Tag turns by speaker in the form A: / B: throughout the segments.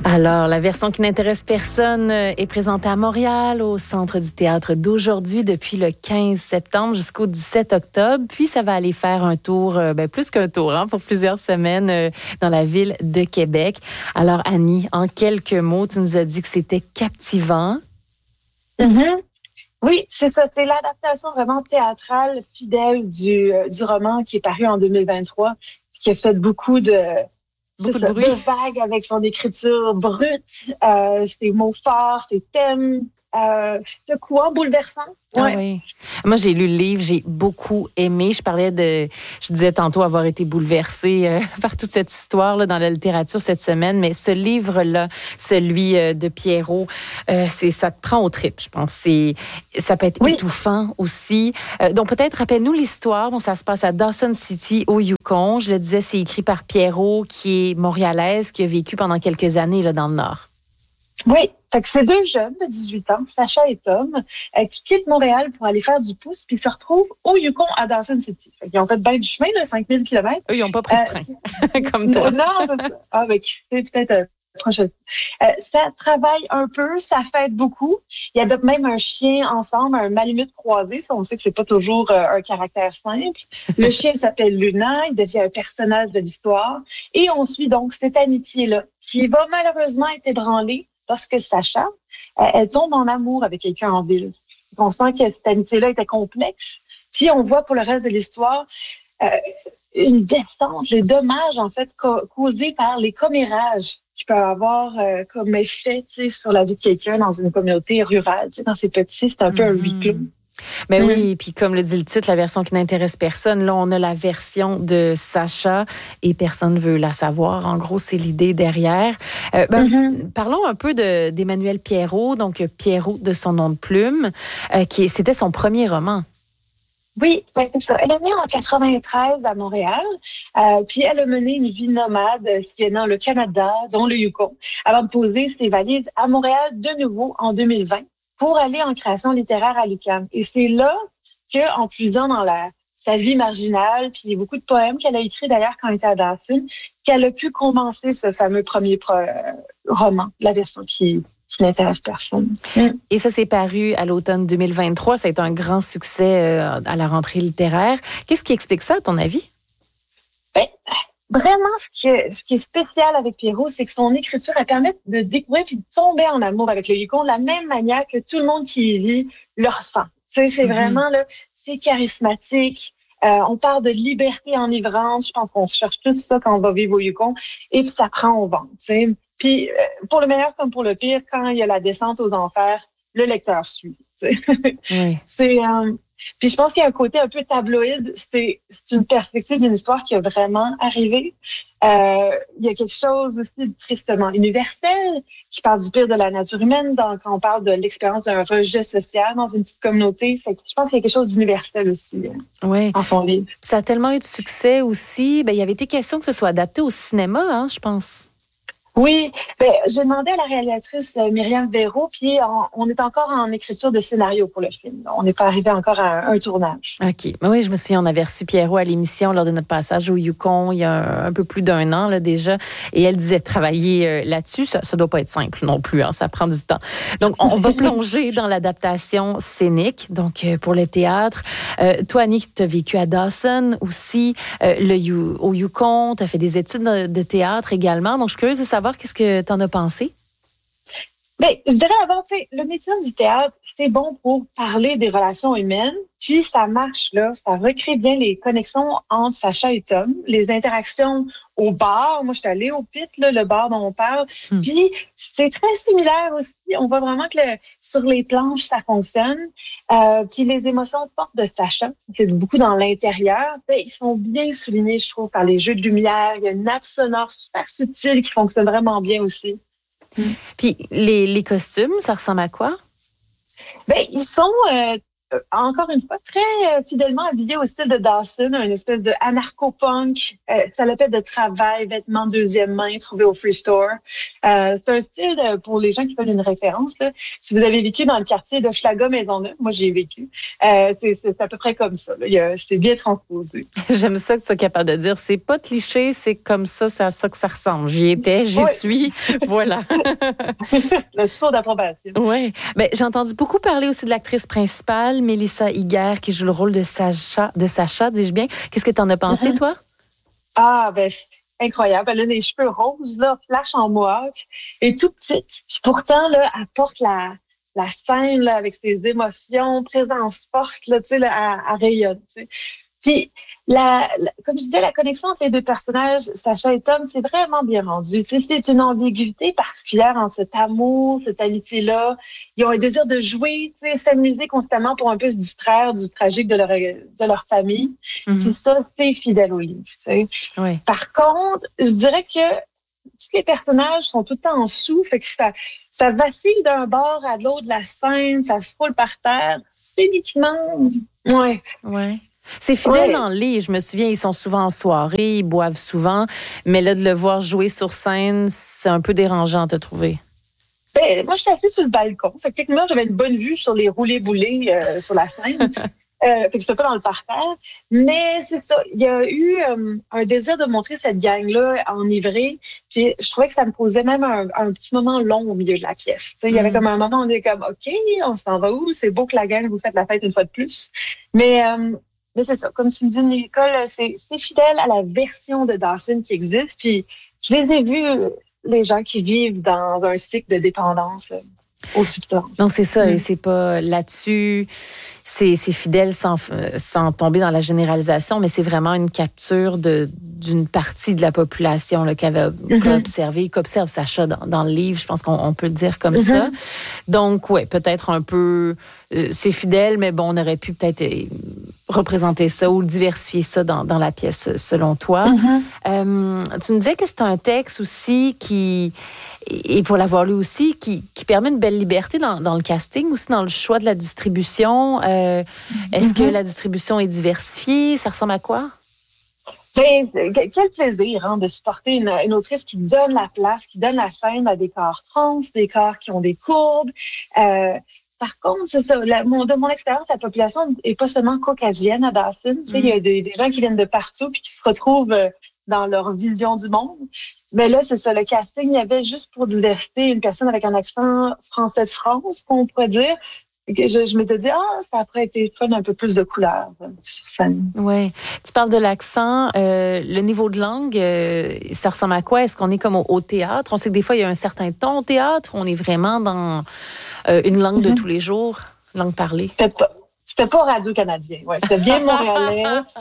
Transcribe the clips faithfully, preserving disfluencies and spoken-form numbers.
A: Alors, la version qui n'intéresse personne est présentée à Montréal, au Centre du théâtre d'aujourd'hui, depuis le quinze septembre jusqu'au dix-sept octobre. Puis, ça va aller faire un tour, ben, plus qu'un tour, hein, pour plusieurs semaines euh, dans la ville de Québec. Alors, Annie, en quelques mots, tu nous as dit que c'était captivant.
B: Mm-hmm. Oui, c'est ça. C'est l'adaptation vraiment théâtrale, fidèle du, euh, du roman qui est paru en deux mille vingt-trois, qui a fait beaucoup de...
A: Beaucoup
B: C'est
A: de bruit.
B: ça, de vagues avec son écriture brute, euh, ses mots forts, ses thèmes euh, secouants, bouleversants. Ouais.
A: Ah oui. Moi, j'ai lu le livre, j'ai beaucoup aimé. Je parlais de, je disais tantôt avoir été bouleversée euh, par toute cette histoire là, dans la littérature cette semaine, mais ce livre-là, celui euh, de Pierrot, euh, c'est, ça te prend aux tripes, je pense. C'est, ça peut être oui. étouffant aussi. Euh, donc peut-être rappelle-nous l'histoire dont ça se passe à Dawson City au Yukon. Je le disais, c'est écrit par Pierrot, qui est montréalaise, qui a vécu pendant quelques années là, dans le Nord.
B: Oui, fait que c'est deux jeunes de dix-huit ans, Sacha et Tom, euh, qui quittent Montréal pour aller faire du pouce, puis se retrouvent au Yukon à Dawson City. Fait ils ont fait bien du chemin, là, cinq mille kilomètres.
A: Eux, ils n'ont pas pris de train, euh, comme toi.
B: Non, ah, ben, c'est peut-être euh, prochain. Euh, ça travaille un peu, ça fête beaucoup. Ils adoptent même un chien ensemble, un malamute croisé. Ça, on sait que c'est pas toujours euh, un caractère simple. Le chien s'appelle Luna, il devient un personnage de l'histoire. Et on suit donc cette amitié-là, qui va malheureusement être ébranlée lorsque Sacha, elle tombe en amour avec quelqu'un en ville. On sent que cette amitié-là était complexe. Puis on voit pour le reste de l'histoire euh, une descente, les dommages en fait ca- causés par les commérages qui peuvent avoir euh, comme effet sur la vie de quelqu'un dans une communauté rurale. Tu sais, dans ces petits, c'est un peu mm-hmm. un huis clos.
A: Ben mmh. oui, puis comme le dit le titre, la version qui n'intéresse personne, là, on a la version de Sacha et personne ne veut la savoir. En gros, c'est l'idée derrière. Euh, ben, mmh. Parlons un peu de, d'Emmanuel Pierrot, donc Pierrot de son nom de plume, euh, qui c'était son premier roman.
B: Oui, c'est ça. Elle est venue en quatre-vingt-treize à Montréal, euh, puis elle a mené une vie nomade, sillonnant le Canada, dont le Yukon, avant de poser ses valises à Montréal de nouveau en deux mille vingt. Pour aller en création littéraire à l'U Q A M. Et c'est là qu'en puisant dans la, sa vie marginale, puis il y a beaucoup de poèmes qu'elle a écrits d'ailleurs quand elle était à Dawson, qu'elle a pu commencer ce fameux premier pro, euh, roman, la version qui, qui n'intéresse personne.
A: Mm. Et ça s'est paru à l'automne deux mille vingt-trois. Ça a été un grand succès euh, à la rentrée littéraire. Qu'est-ce qui explique ça, à ton avis?
B: Ben, Vraiment, ce qui, est, ce qui est spécial avec Pierrot, c'est que son écriture, elle permet de découvrir puis de tomber en amour avec le Yukon de la même manière que tout le monde qui y vit le ressent. Tu sais, c'est mm-hmm. vraiment, là, c'est charismatique. Euh, on parle de liberté enivrante. Je pense qu'on cherche tout ça quand on va vivre au Yukon. Et puis, ça prend au ventre, tu sais. Puis, euh, pour le meilleur comme pour le pire, quand il y a la descente aux enfers, le lecteur suit. Oui. C'est... Euh, Puis je pense qu'il y a un côté un peu tabloïd. C'est, c'est une perspective d'une histoire qui a vraiment arrivé. Euh, il y a quelque chose aussi de tristement universel qui parle du pire de la nature humaine dans, quand on parle de l'expérience d'un rejet social dans une petite communauté. Fait que je pense qu'il y a quelque chose d'universel aussi
A: oui.
B: dans son livre.
A: Ça a tellement eu de succès aussi. Ben, il y avait été question que ce soit adapté au cinéma, hein, je pense.
B: Oui, ben, j'ai demandé à la réalisatrice euh, Myriam Véraud, puis on, on est encore en écriture de scénario pour le film. On n'est pas arrivé encore à un, un tournage.
A: OK. Oui, je me souviens, on avait reçu Pierrot à l'émission lors de notre passage au Yukon il y a un, un peu plus d'un an là, déjà, et elle disait travailler euh, là-dessus, ça ne doit pas être simple non plus, hein, ça prend du temps. Donc, on va plonger dans l'adaptation scénique, donc euh, pour le théâtre. Euh, toi, Annie, tu as vécu à Dawson aussi, euh, le, au Yukon, tu as fait des études de, de théâtre également, donc je suis curieuse de savoir qu'est-ce que tu en as pensé?
B: Bien, je dirais avant, tu sais, le métier du théâtre, c'est bon pour parler des relations humaines, puis ça marche, là, ça recrée bien les connexions entre Sacha et Tom, les interactions au bar. Moi, je suis allée au Pit, là, le bar dont on parle, hmm. puis c'est très similaire aussi. On voit vraiment que le, sur les planches, ça fonctionne. Euh, puis les émotions fortes de Sacha, c'est beaucoup dans l'intérieur, bien, ils sont bien soulignés, je trouve, par les jeux de lumière. Il y a une nappe sonore super subtile qui fonctionne vraiment bien aussi.
A: Puis les, les costumes, ça ressemble à quoi?
B: Bien, ils sont euh, euh, encore une fois, très euh, fidèlement habillé au style de Dawson, une espèce de anarcho-punk, euh, salopette de travail, vêtements deuxième main trouvés au Free Store. Euh, c'est un style, euh, pour les gens qui veulent une référence, là, si vous avez vécu dans le quartier de Schlaga-Maisonneuve, moi j'y ai vécu, euh, c'est, c'est à peu près comme ça. Là. Il y a, c'est bien transposé.
A: J'aime ça que tu sois capable de dire, c'est pas cliché, c'est comme ça, c'est à ça que ça ressemble. J'y étais, j'y
B: Oui.
A: suis, voilà.
B: Le saut d'approbation.
A: Oui, mais j'ai entendu beaucoup parler aussi de l'actrice principale, Mélissa Higuer, qui joue le rôle de Sacha, de Sacha, dis-je bien. Qu'est-ce que tu en as pensé,
B: Mm-hmm.
A: toi?
B: Ah, ben, incroyable. Elle a les cheveux roses, là, flash en mohawk, et tout petite. Puis pourtant, là, elle porte la, la scène, là, avec ses émotions, présence forte, là, tu sais, là, elle, elle rayonne, tu sais. Puis, la, la, comme je disais, la connexion entre les deux personnages, Sacha et Tom, c'est vraiment bien rendu. Tu sais, c'est une ambiguïté particulière en cet amour, cette amitié-là. Ils ont un désir de jouer, tu sais, s'amuser constamment pour un peu se distraire du tragique de leur, de leur famille. Mm-hmm. Puis ça, c'est fidèle au livre, tu sais.
A: Oui.
B: Par contre, je dirais que tous les personnages sont tout le temps en dessous, fait que ça, ça vacille d'un bord à l'autre de la scène, ça se roule par terre. C'est uniquement... Ouais.
A: Ouais. C'est fidèle
B: ouais.
A: dans le livre. Je me souviens, ils sont souvent en soirée, ils boivent souvent. Mais là, de le voir jouer sur scène, c'est un peu dérangeant, t'as trouvé?
B: Ben, moi, je suis assise sur le balcon. Fait que, moi, j'avais une bonne vue sur les roulés-boulés euh, sur la scène. euh, fait que j'étais pas dans le parterre. Mais c'est ça. Il y a eu euh, un désir de montrer cette gang-là enivrée. Puis je trouvais que ça me posait même un, un petit moment long au milieu de la pièce. T'sais, il y avait comme un moment où on est comme, OK, on s'en va où? C'est beau que la gang vous faites la fête une fois de plus. Mais... Euh, Mais c'est ça, comme tu me dis, Nicole, c'est, c'est fidèle à la version de Dawson qui existe. Puis je les ai vus, les gens qui vivent dans un cycle de dépendance euh, aux substances.
A: Donc c'est ça, mmh. et c'est pas là-dessus, c'est, c'est fidèle sans, sans tomber dans la généralisation, mais c'est vraiment une capture de, d'une partie de la population là, qui avait mm-hmm. observé, qu'observe Sacha dans, dans le livre, je pense qu'on on peut le dire comme mm-hmm. ça. Donc oui, peut-être un peu, euh, c'est fidèle, mais bon, on aurait pu peut-être... Euh, représenter ça ou diversifier ça dans, dans la pièce, selon toi. Mm-hmm. Euh, tu nous disais que c'est un texte aussi qui, et pour l'avoir lu aussi, qui, qui permet une belle liberté dans, dans le casting, aussi dans le choix de la distribution. Euh, est-ce mm-hmm. que la distribution est diversifiée? Ça ressemble à quoi?
B: Ben, quel plaisir hein, de supporter une, une autrice qui donne la place, qui donne la scène à des corps trans, des corps qui ont des courbes. Euh, Par contre, c'est ça. La, mon, de mon expérience, la population n'est pas seulement caucasienne à Dawson. Tu sais, il mm. y a des, des gens qui viennent de partout puis qui se retrouvent dans leur vision du monde. Mais là, c'est ça. Le casting, il y avait juste pour diversité une personne avec un accent français de France, qu'on pourrait dire. Je, je m'étais dit, ah, ça pourrait être fun, un peu plus de couleurs sur scène.
A: Oui. Tu parles de l'accent. Euh, le niveau de langue, euh, ça ressemble à quoi? Est-ce qu'on est comme au, au théâtre? On sait que des fois, il y a un certain ton au théâtre. On est vraiment dans... Euh, une langue de mm-hmm. tous les jours, langue parlée.
B: C'était pas, c'était pas Radio-Canadien. Ouais, c'était bien montréalais.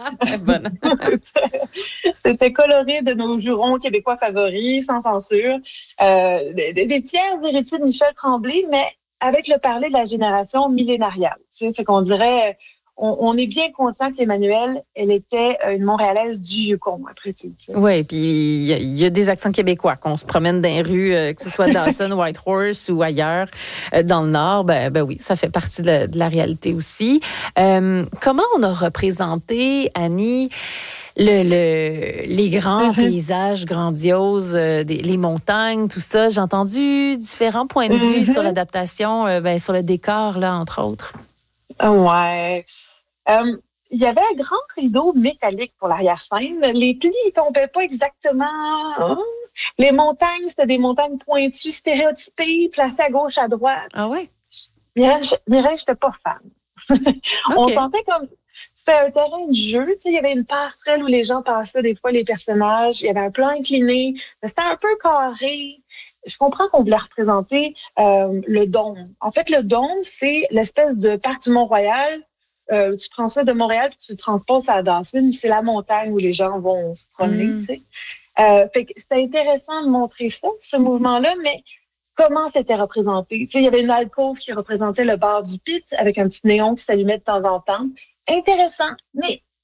B: c'était, c'était coloré de nos jurons québécois favoris, sans censure. Euh, des, des fiers héritiers de Michel Tremblay, mais avec le parler de la génération millénariale. Tu sais, fait qu'on dirait... On, on est bien conscient qu'Emmanuelle, elle était une Montréalaise du Yukon, après tout. Tu sais.
A: Oui, puis il y, y a des accents québécois, qu'on se promène dans les rues, euh, que ce soit Dawson, Whitehorse ou ailleurs, euh, dans le Nord, ben, ben oui, ça fait partie de la, de la réalité aussi. Euh, comment on a représenté, Annie, Le, le, les grands mm-hmm. paysages grandioses, euh, des, les montagnes, tout ça? J'ai entendu différents points de vue mm-hmm. sur l'adaptation, euh, ben, sur le décor, là, entre autres.
B: Ouais. Euh, il y avait un grand rideau métallique pour l'arrière-scène. Les plis ne tombaient pas exactement. Hein? Les montagnes, c'était des montagnes pointues, stéréotypées, placées à gauche, à droite.
A: Ah ouais?
B: Mireille, je n'étais pas fan. Okay. On sentait comme... C'était un terrain de jeu. Tu sais, il y avait une passerelle où les gens passaient des fois les personnages. Il y avait un plan incliné. Mais c'était un peu carré. Je comprends qu'on voulait représenter euh, le dôme. En fait, le dôme, c'est l'espèce de parc du Mont-Royal. Euh, tu prends ça de Montréal puis tu le transposes à Dawson. C'est la montagne où les gens vont se promener. Mm. Tu sais. euh, fait que c'était intéressant de montrer ça, ce mouvement-là, mais comment c'était représenté? Tu sais, il y avait une alcôve qui représentait le bar du pit avec un petit néon qui s'allumait de temps en temps. Intéressant, mais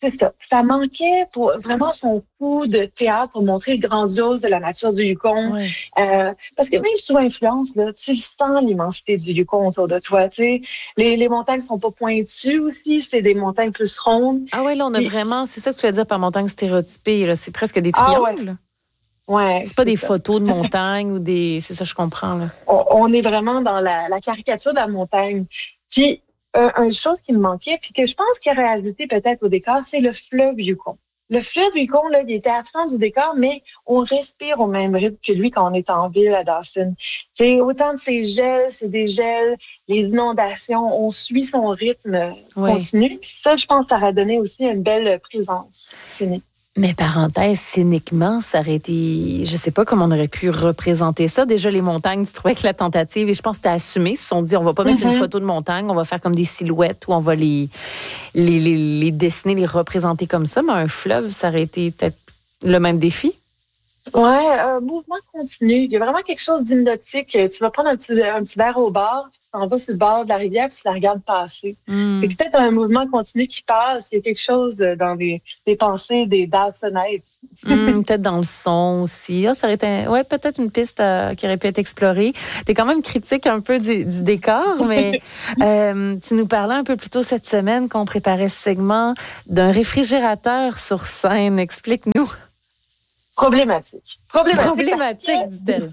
B: c'est ça. Ça manquait pour vraiment son coup de théâtre pour montrer le grandiose de la nature du Yukon.
A: Ouais.
B: Euh, parce que même sous influence, là, tu sens l'immensité du Yukon autour de toi. Tu sais, les, les montagnes sont pas pointues aussi, c'est des montagnes plus rondes.
A: Ah oui, là, on a
B: Puis,
A: vraiment, c'est ça que tu veux dire par montagne stéréotypée, là. C'est presque des
B: ah
A: triangles.
B: ouais, ouais
A: c'est pas des
B: ça.
A: photos de montagne ou des... C'est ça, je comprends, là.
B: On, on est vraiment dans la, la caricature de la montagne. Puis, euh, une chose qui me manquait, puis que je pense qu'il aurait ajouté peut-être au décor, c'est le fleuve Yukon. Le fleuve Yukon, là, il était absent du décor, mais on respire au même rythme que lui quand on est en ville à Dawson. C'est autant de ces gels, c'est des gels, les inondations, on suit son rythme
A: Oui.
B: continu. Puis ça, je pense, ça aurait donné aussi une belle présence scénique.
A: Mais parenthèse, cyniquement, ça aurait été... Je sais pas comment on aurait pu représenter ça. Déjà, les montagnes, tu trouvais que la tentative, et je pense que c'était assumé, ils se sont dit, on va pas mettre mm-hmm. une photo de montagne, on va faire comme des silhouettes où on va les, les, les, les dessiner, les représenter comme ça. Mais un fleuve, ça aurait été peut-être le même défi.
B: Ouais, un mouvement continu. Il y a vraiment quelque chose d'hypnotique. Tu vas prendre un petit, un petit verre au bar, tu t'en vas sur le bord de la rivière, puis tu la regardes passer. Mm. C'est peut-être un mouvement continu qui passe. Il y a quelque chose dans les, les pensées des Dawsonites.
A: mm, peut-être dans le son aussi. Ah, ça aurait été, ouais, peut-être une piste euh, qui aurait pu être explorée. T'es quand même critique un peu du, du décor, mais euh, tu nous parlais un peu plus tôt cette semaine qu'on préparait ce segment d'un réfrigérateur sur scène. Explique-nous.
B: Problématique. Problématique.
A: Problématique, dit-elle.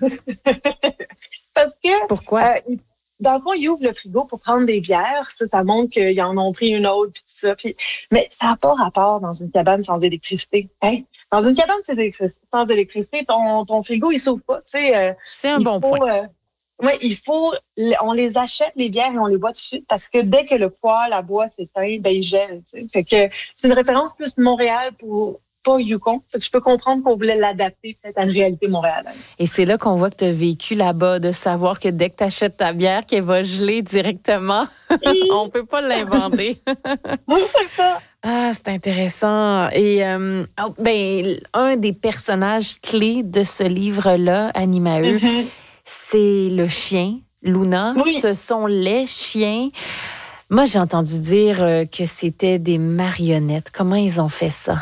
B: Parce que.
A: Pourquoi?
B: Euh, dans le fond, ils ouvrent le frigo pour prendre des bières. Ça, ça montre qu'ils en ont pris une autre, puis tout ça. Puis... Mais ça n'a pas rapport dans une cabane sans électricité. Hein? Dans une cabane sans électricité, ton, ton frigo, il ne s'ouvre pas. Tu sais, euh,
A: c'est un bon
B: faut,
A: point.
B: Euh, oui, il faut. On les achète, les bières, et on les boit tout de suite parce que dès que le poêle à bois s'éteint, ben, il gèle. Tu sais. Fait que c'est une référence plus Montréal pour. Pas Yukon. Je peux comprendre qu'on voulait l'adapter peut-être à une réalité montréalaise.
A: Et c'est là qu'on voit que tu as vécu là-bas, de savoir que dès que tu achètes ta bière, qu'elle va geler directement, on ne peut pas l'inventer.
B: Oui, c'est ça.
A: Ah, c'est intéressant. Et euh, oh, ben, un des personnages clés de ce livre-là, Animaeux, mm-hmm. c'est le chien, Luna. Oui. Ce sont les chiens. Moi, j'ai entendu dire que c'était des marionnettes. Comment ils ont fait ça?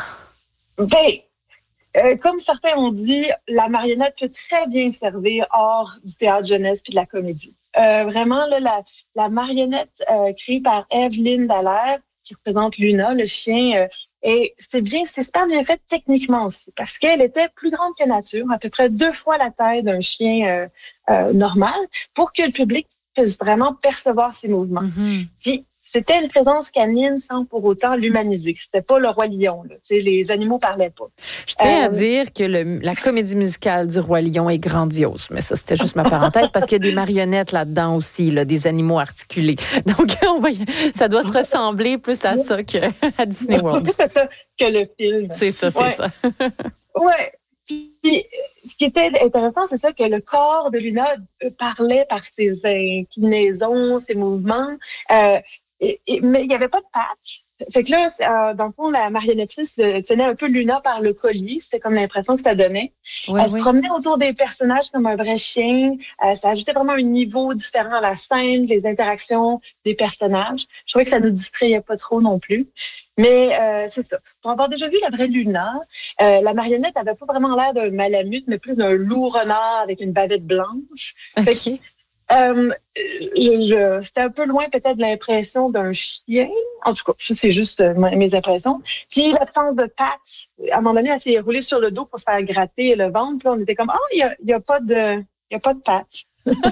B: Ben, euh, comme certains ont dit, la marionnette peut très bien servir hors du théâtre jeunesse puis de la comédie. Euh, vraiment, là, la, la marionnette euh, créée par Evelyne Dallaire, qui représente Luna, le chien, euh, et c'est bien, c'est super bien fait techniquement aussi, parce qu'elle était plus grande que nature, à peu près deux fois la taille d'un chien euh, euh, normal, pour que le public puisse vraiment percevoir ses mouvements. Mm-hmm. Puis, c'était une présence canine sans pour autant l'humaniser. C'était pas le Roi Lion. Là. Les animaux parlaient pas.
A: Je tiens euh... à dire que le, la comédie musicale du Roi Lion est grandiose. Mais ça, c'était juste ma parenthèse parce qu'il y a des marionnettes là-dedans aussi, là, des animaux articulés. Donc, on va, ça doit se ressembler plus à ça qu'à Disney World.
B: C'est ça que le film.
A: C'est ça, c'est
B: ouais.
A: ça.
B: Oui. Puis, ce qui était intéressant, c'est ça que le corps de Luna parlait par ses inclinaisons, ses mouvements. Euh, Et, et, mais il n'y avait pas de pattes. Fait que là, euh, dans le fond, la marionnettrice tenait un peu Luna par le collier. C'était comme l'impression que ça donnait. Oui, Elle oui. se promenait autour des personnages comme un vrai chien. Euh, ça ajoutait vraiment un niveau différent à la scène, les interactions des personnages. Je trouvais que ça ne nous distrayait pas trop non plus. Mais euh, c'est ça. Pour avoir déjà vu la vraie Luna, euh, la marionnette n'avait pas vraiment l'air d'un malamute, mais plus d'un loup renard avec une bavette blanche.
A: Okay.
B: Fait que, Euh, je, je, c'était un peu loin peut-être de l'impression d'un chien. En tout cas, ça, c'est juste euh, mes impressions. Puis l'absence de pattes. À un moment donné, elle s'est roulée sur le dos pour se faire gratter le ventre. Puis là, on était comme, ah, oh, il y a, y a pas de, il y a pas de pattes.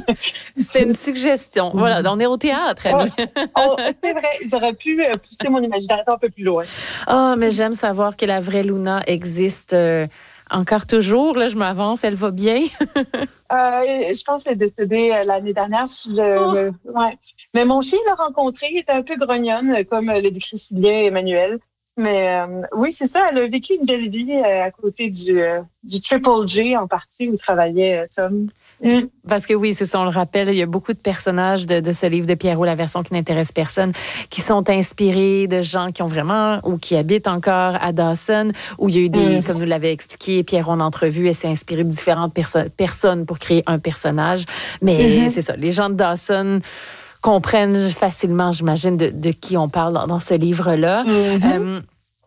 A: C'est une suggestion. Voilà, on est au théâtre, Annie.
B: Oh, oh, c'est vrai, j'aurais pu pousser mon imagination un peu plus loin.
A: Ah, oh, mais j'aime savoir que la vraie Luna existe. Euh... Encore toujours, là, je m'avance, elle va bien?
B: euh, je pense qu'elle est décédée l'année dernière. Je, oh. le, ouais. Mais mon chien l'a rencontrée, il était un peu grognonne, comme le décrit si bien Emmanuel. Mais euh, oui, c'est ça, elle a vécu une belle vie euh, à côté du, euh, du Triple J en partie où travaillait euh, Tom.
A: Mm. Parce que oui, c'est ça, on le rappelle, il y a beaucoup de personnages de, de ce livre de Pierrot, la version qui n'intéresse personne, qui sont inspirés de gens qui ont vraiment, ou qui habitent encore à Dawson, où il y a eu des, mm. comme vous l'avez expliqué, Pierrot en entrevue, elle s'est inspirée de différentes perso- personnes pour créer un personnage. Mais mm-hmm. c'est ça, les gens de Dawson comprennent facilement, j'imagine, de, de qui on parle dans, dans ce livre-là.
B: Mm-hmm.
A: Euh,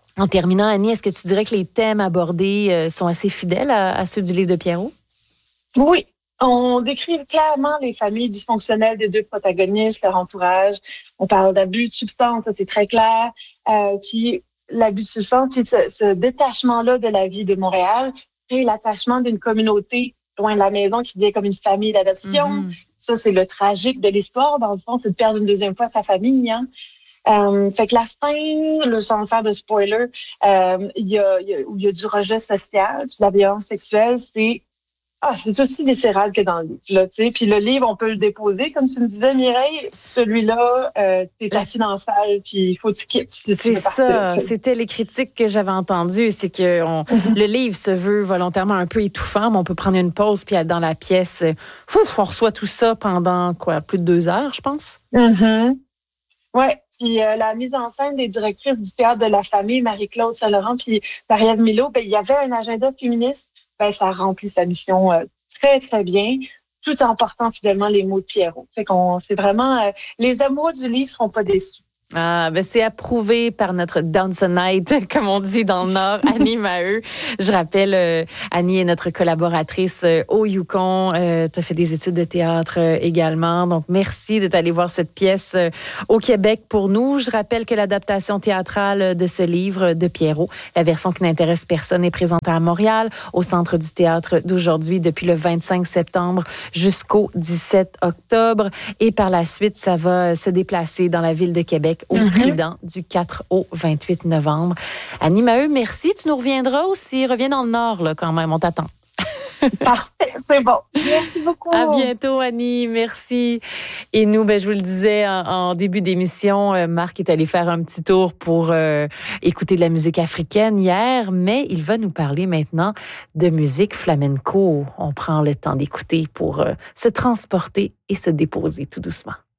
A: En terminant, Annie, est-ce que tu dirais que les thèmes abordés euh, sont assez fidèles à, à ceux du livre de Pierrot?
B: Oui, on décrit clairement les familles dysfonctionnelles des deux protagonistes, leur entourage. On parle d'abus de substances, ça c'est très clair. Euh, puis l'abus de substances, puis ce, ce détachement-là de la vie de Montréal et l'attachement d'une communauté loin de la maison qui devient comme une famille d'adoption. Mm-hmm. Ça, c'est le tragique de l'histoire. Dans le fond, c'est de perdre une deuxième fois sa famille. Hein? Euh, fait que la fin, le sans faire de spoiler, euh, il y a, il y a, où il y a du rejet social, puis la violence sexuelle, c'est ah, c'est aussi viscéral que dans le livre. Là, tu sais. Puis le livre, on peut le déposer, comme tu me disais, Mireille. Celui-là, euh, t'es assis dans la salle, puis il faut que tu quittes si tu veux partir.
A: C'est ça. C'était les critiques que j'avais entendues. C'est que on, mm-hmm. le livre se veut volontairement un peu étouffant, mais on peut prendre une pause, puis être dans la pièce. Ouf, on reçoit tout ça pendant, quoi, plus de deux heures, je pense?
B: Mm-hmm. Oui, puis euh, la mise en scène des directrices du théâtre de la famille, Marie-Claude Saint-Laurent puis Marie-Ève Milo, ben, il y avait un agenda féministe. Ben, ça remplit sa mission euh, très, très bien, tout en portant fidèlement les mots de Pierrot. C'est qu'on, c'est vraiment, euh, les amoureux du livre ne seront pas déçus.
A: Ah, ben c'est approuvé par notre Dansonite, comme on dit dans le Nord, Annie Maheu. Je rappelle, euh, Annie est notre collaboratrice euh, au Yukon. Euh, tu as fait des études de théâtre euh, également. Donc, merci d'être allée voir cette pièce euh, au Québec pour nous. Je rappelle que l'adaptation théâtrale de ce livre de Pierrot, la version qui n'intéresse personne, est présentée à Montréal, au Centre du théâtre d'aujourd'hui, depuis le vingt-cinq septembre jusqu'au dix-sept octobre. Et par la suite, ça va se déplacer dans la ville de Québec au mm-hmm. Trident du quatre au vingt-huit novembre. Annie Maheu, merci. Tu nous reviendras aussi. Reviens dans le Nord, là, quand même. On t'attend.
B: Parfait, c'est bon. Merci beaucoup.
A: À bientôt, Annie. Merci. Et nous, ben, je vous le disais en, en début d'émission, euh, Marc est allé faire un petit tour pour euh, écouter de la musique africaine hier, mais il va nous parler maintenant de musique flamenco. On prend le temps d'écouter pour euh, se transporter et se déposer tout doucement.